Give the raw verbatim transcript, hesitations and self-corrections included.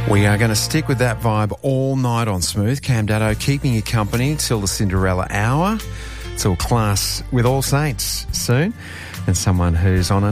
We are going to stick with that vibe all night on Smooth. Cam Daddo keeping you company till the Cinderella hour, till class with All Saints soon, and someone who's on a